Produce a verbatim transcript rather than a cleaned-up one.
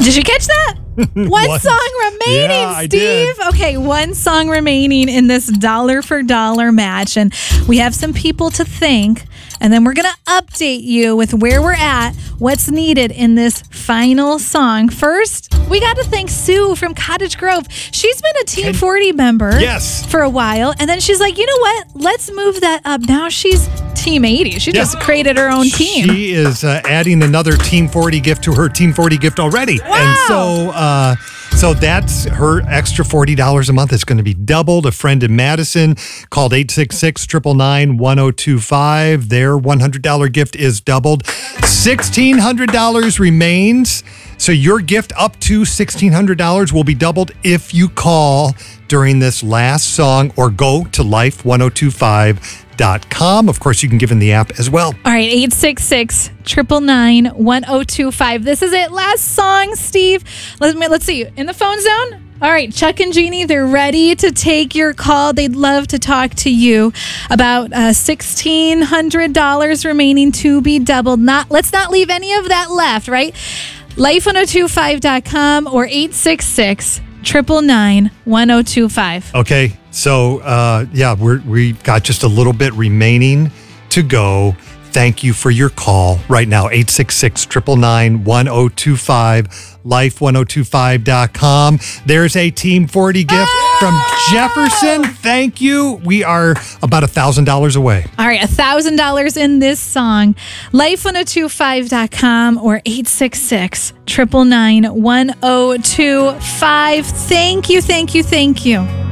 Did you catch that? One What? song remaining, Yeah, I Steve. did. Okay, one song remaining in this dollar for dollar match. And we have some people to thank. And then we're going to update you with where we're at, what's needed in this final song. First, we got to thank Sue from Cottage Grove. She's been a Team forty member Yes. for a while. And then she's like, you know what? Let's move that up. Now she's Team eighty. She Yeah. just created her own team. She is uh, adding another Team forty gift to her Team forty gift already. Wow. And so uh, so that's her extra forty dollars a month. It's going to be doubled. A friend in Madison called eight six six, nine nine nine, one oh two five. Their one hundred dollars gift is doubled. sixteen hundred dollars remains. So your gift up to sixteen hundred dollars will be doubled if you call during this last song or go to life ten twenty-five dot com. Of course, you can give in the app as well. All right, eight six six, nine nine nine, one oh two five. This is it. Last song, Steve. Let me, let's see. In the phone zone? All right, Chuck and Jeannie, they're ready to take your call. They'd love to talk to you about uh, sixteen hundred dollars remaining to be doubled. Not Let's not leave any of that left, right? life ten twenty-five dot com or eight six six, nine nine nine, one oh two five. Okay, so uh, yeah, we're, we've got just a little bit remaining to go. Thank you for your call right now, eight six six, nine nine nine, one oh two five, life ten twenty-five dot com. There's a Team forty gift from Jefferson. Thank you. We are about one thousand dollars away. All right, one thousand dollars in this song. life ten twenty-five dot com or eight six six, nine nine nine, one oh two five. Thank you, thank you, thank you.